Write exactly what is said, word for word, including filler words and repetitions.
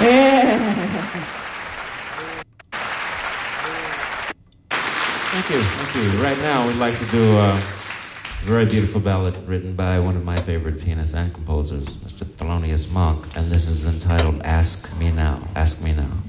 Thank you, thank you. Right now, we'd like to do a very beautiful ballad written by one of my favorite pianists and composers, Mister Thelonious Monk, and this is entitled Ask Me Now. Ask Me Now.